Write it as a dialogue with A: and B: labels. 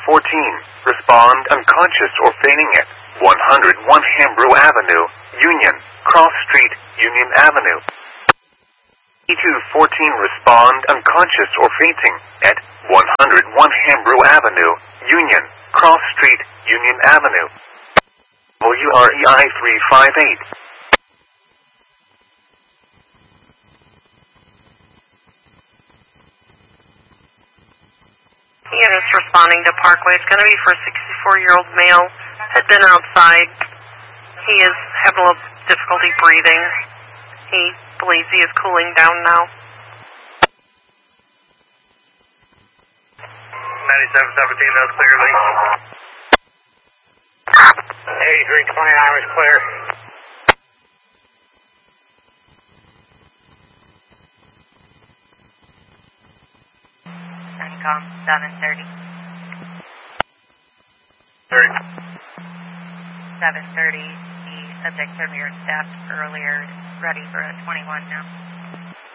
A: Respond unconscious or fainting at 101 Hambrew Avenue, Union, Cross Street, Union Avenue. E214, respond unconscious or fainting at 101 Hambrew Avenue, Union, Cross Street, Union Avenue. WREI 358.
B: Units responding to Parkway. It's going to be for a 64-year-old male. Had been outside. He is having a little difficulty breathing. He believes he is cooling down now.
C: 9717, that's clear, Lee. 8329 is clear.
D: CENTCOM 730. 730. The subject terminated staff earlier. Ready for a 21 now.